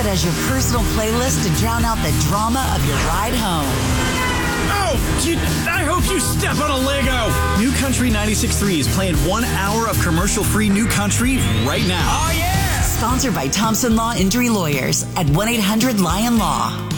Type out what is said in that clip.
it as your personal playlist to drown out the drama of your ride home. Oh, I hope you step on a Lego. New Country 96.3 is playing 1 hour of commercial-free New Country right now. Oh, yeah! Sponsored by Thompson Law Injury Lawyers at 1-800-LION-LAW.